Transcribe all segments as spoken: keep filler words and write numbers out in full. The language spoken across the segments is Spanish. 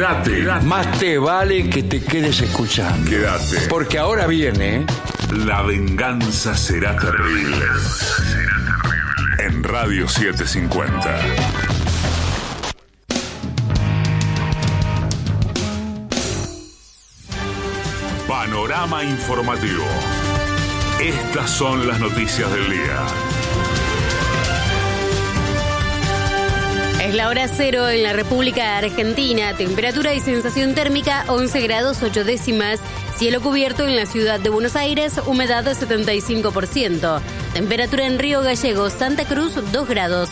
Quédate. Más te vale que te quedes escuchando. Quédate. Porque ahora viene... La venganza será terrible. La venganza será terrible. En Radio setecientos cincuenta. Panorama informativo. Estas son las noticias del día. Es la hora cero en la República Argentina. Temperatura y sensación térmica once grados ocho décimas. Cielo cubierto en la ciudad de Buenos Aires, humedad setenta y cinco por ciento. Temperatura en Río Gallegos, Santa Cruz, dos grados.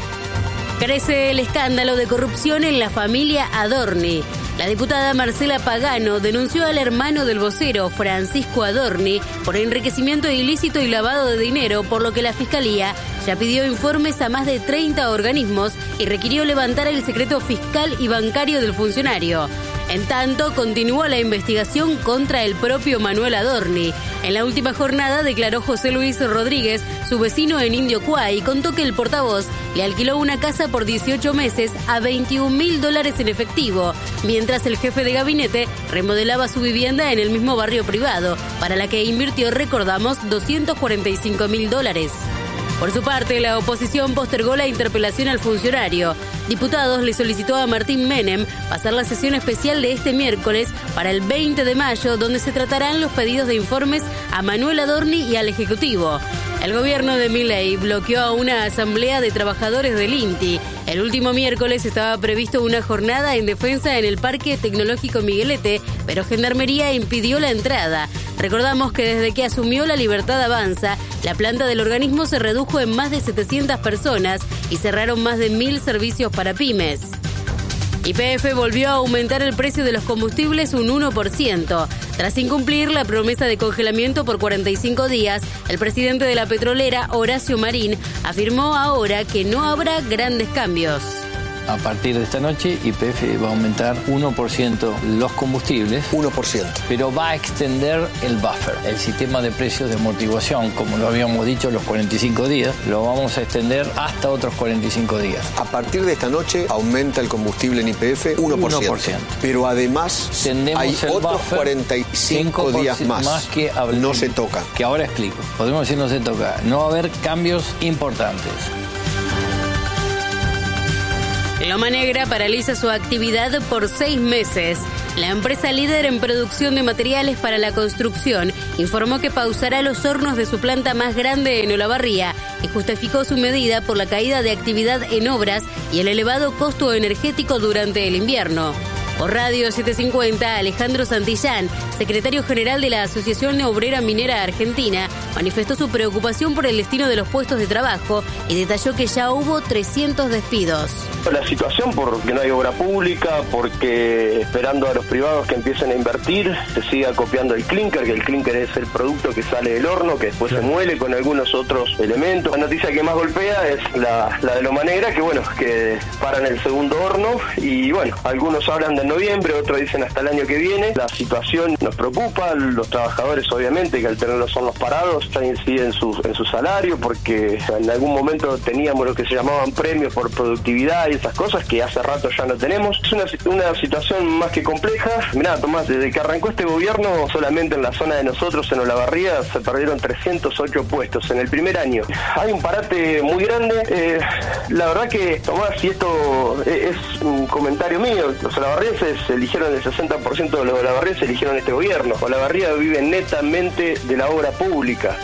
Crece el escándalo de corrupción en la familia Adorni. La diputada Marcela Pagano denunció al hermano del vocero, Francisco Adorni, por enriquecimiento ilícito y lavado de dinero, por lo que la Fiscalía ya pidió informes a más de treinta organismos y requirió levantar el secreto fiscal y bancario del funcionario. En tanto, continúa la investigación contra el propio Manuel Adorni. En la última jornada declaró José Luis Rodríguez, su vecino en Indio Cuay, y contó que el portavoz le alquiló una casa por dieciocho meses a veintiún mil dólares en efectivo, mientras el jefe de gabinete remodelaba su vivienda en el mismo barrio privado, para la que invirtió, recordamos, doscientos cuarenta y cinco mil dólares. Por su parte, la oposición postergó la interpelación al funcionario. Diputados le solicitó a Martín Menem pasar la sesión especial de este miércoles para el veinte de mayo, donde se tratarán los pedidos de informes a Manuel Adorni y al Ejecutivo. El gobierno de Milei bloqueó a una asamblea de trabajadores del I N T I. El último miércoles estaba previsto una jornada en defensa en el Parque Tecnológico Miguelete, pero Gendarmería impidió la entrada. Recordamos que desde que asumió la Libertad Avanza, la planta del organismo se redujo en más de setecientas personas y cerraron más de mil servicios para pymes. Y P F volvió a aumentar el precio de los combustibles un uno por ciento. Tras incumplir la promesa de congelamiento por cuarenta y cinco días, el presidente de la petrolera, Horacio Marín, afirmó ahora que no habrá grandes cambios. A partir de esta noche, Y P F va a aumentar uno por ciento los combustibles. uno por ciento. Pero va a extender el buffer, el sistema de precios de amortiguación, como lo habíamos dicho, los cuarenta y cinco días, lo vamos a extender hasta otros cuarenta y cinco días. A partir de esta noche aumenta el combustible en Y P F uno por ciento. uno por ciento. Pero además Tendemos hay el otros buffer cuarenta y cinco días más. más que hable, no se toca. Que ahora explico. Podemos decir no se toca. No va a haber cambios importantes. Loma Negra paraliza su actividad por seis meses. La empresa líder en producción de materiales para la construcción informó que pausará los hornos de su planta más grande en Olavarría y justificó su medida por la caída de actividad en obras y el elevado costo energético durante el invierno. Por Radio setecientos cincuenta, Alejandro Santillán, secretario general de la Asociación Obrera Minera Argentina, manifestó su preocupación por el destino de los puestos de trabajo y detalló que ya hubo trescientos despidos. La situación porque no hay obra pública, porque esperando a los privados que empiecen a invertir, se siga copiando el clinker, que el clinker es el producto que sale del horno, que después claro. se muele con algunos otros elementos. La noticia que más golpea es la, la de Loma Negra, que bueno, que paran el segundo horno y bueno, algunos hablan de noviembre, otros dicen hasta el año que viene. La situación nos preocupa, los trabajadores obviamente que al tener los hornos parados ya inciden en su, en su salario, porque en algún momento teníamos lo que se llamaban premios por productividad y esas cosas que hace rato ya no tenemos. Es una, una situación más que compleja. Mirá, Tomás, desde que arrancó este gobierno, solamente en la zona de nosotros, en Olavarría, se perdieron trescientos ocho puestos en el primer año. Hay un parate muy grande. Eh, la verdad que, Tomás, y esto es un comentario mío, los olavarrienses eligieron el sesenta por ciento de los olavarrienses eligieron este gobierno. Olavarría vive netamente de la obra pública.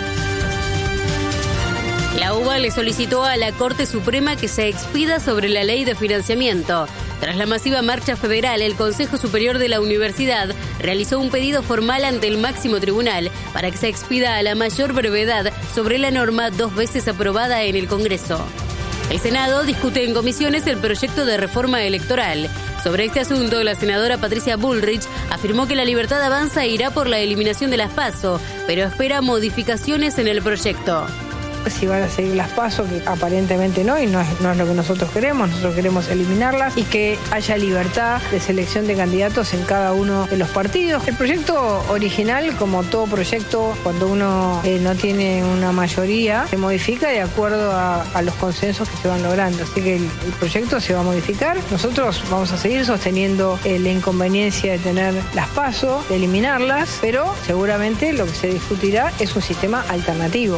La U B A le solicitó a la Corte Suprema que se expida sobre la ley de financiamiento. Tras la masiva marcha federal, el Consejo Superior de la Universidad realizó un pedido formal ante el máximo tribunal para que se expida a la mayor brevedad sobre la norma dos veces aprobada en el Congreso. El Senado discute en comisiones el proyecto de reforma electoral. Sobre este asunto, la senadora Patricia Bullrich afirmó que la Libertad Avanza irá por la eliminación de las PASO, pero espera modificaciones en el proyecto. si van a seguir las PASO, que aparentemente no, y no es, no es lo que nosotros queremos. Nosotros queremos eliminarlas y que haya libertad de selección de candidatos en cada uno de los partidos. El proyecto original, como todo proyecto, cuando uno eh, no tiene una mayoría, se modifica de acuerdo a, a los consensos que se van logrando. Así que el, el proyecto se va a modificar. Nosotros vamos a seguir sosteniendo eh, la inconveniencia de tener las PASO, de eliminarlas, pero seguramente lo que se discutirá es un sistema alternativo.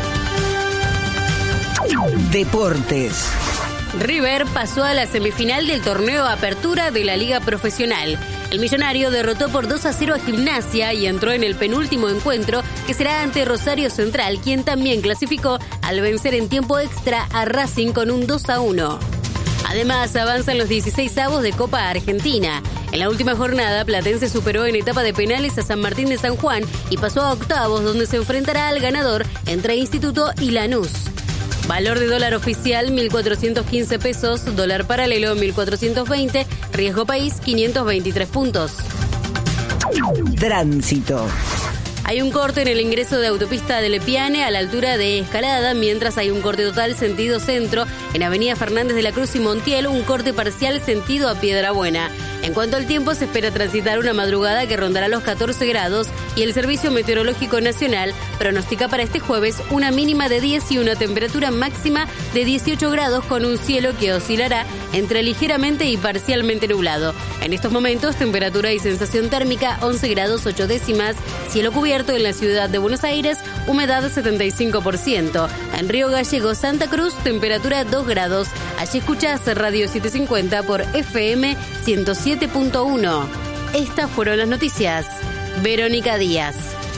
Deportes. River pasó a la semifinal del torneo Apertura de la Liga Profesional. El millonario derrotó por dos a cero a Gimnasia y entró en el penúltimo encuentro, que será ante Rosario Central, quien también clasificó al vencer en tiempo extra a Racing con un dos a uno. Además, avanzan los dieciseisavos de Copa Argentina. En la última jornada, Platense superó en etapa de penales a San Martín de San Juan y pasó a octavos, donde se enfrentará al ganador entre Instituto y Lanús. Valor de dólar oficial mil cuatrocientos quince pesos, dólar paralelo mil cuatrocientos veinte, riesgo país quinientos veintitrés puntos. Tránsito. Hay un corte en el ingreso de autopista de Lepiane a la altura de Escalada, mientras hay un corte total sentido centro en Avenida Fernández de la Cruz y Montiel, un corte parcial sentido a Piedrabuena. En cuanto al tiempo, se espera transitar una madrugada que rondará los catorce grados y el Servicio Meteorológico Nacional pronostica para este jueves una mínima de diez y una temperatura máxima de dieciocho grados con un cielo que oscilará entre ligeramente y parcialmente nublado. En estos momentos, temperatura y sensación térmica once grados ocho décimas, cielo cubierto en la ciudad de Buenos Aires, humedad setenta y cinco por ciento. En Río Gallegos, Santa Cruz, temperatura dos grados. Allí escuchás Radio setecientos cincuenta por F M ciento siete punto uno. Estas fueron las noticias. Verónica Díaz.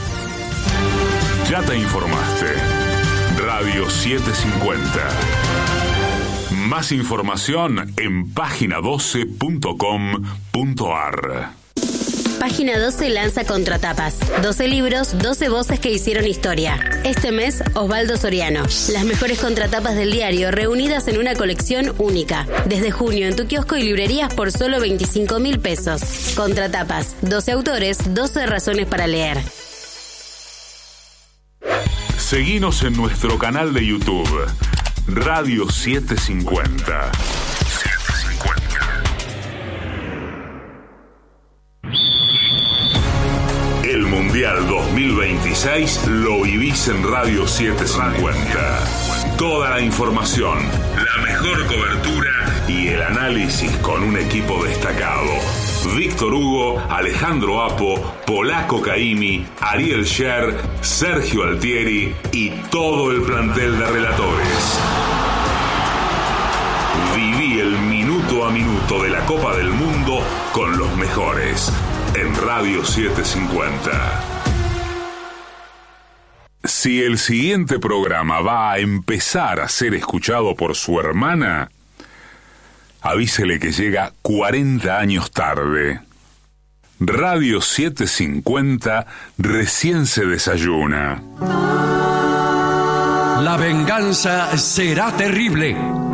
Ya te informaste. Radio setecientos cincuenta. Más información en página doce punto com punto ar. Página doce lanza Contratapas. doce libros, doce voces que hicieron historia. Este mes, Osvaldo Soriano. Las mejores contratapas del diario reunidas en una colección única. Desde junio en tu kiosco y librerías por solo veinticinco mil pesos. Contratapas. doce autores, doce razones para leer. Seguinos en nuestro canal de YouTube. Radio setecientos cincuenta. El Mundial dos mil veintiséis lo vivís en Radio setecientos cincuenta. Toda la información, la mejor cobertura y el análisis con un equipo destacado. Víctor Hugo, Alejandro Apo, Polaco Caimi, Ariel Sher, Sergio Altieri y todo el plantel de relatores. Viví el minuto a minuto de la Copa del Mundo con los mejores. En Radio setecientos cincuenta. Si el siguiente programa va a empezar a ser escuchado por su hermana, avísele que llega cuarenta años tarde. Radio setecientos cincuenta recién se desayuna. La venganza será terrible.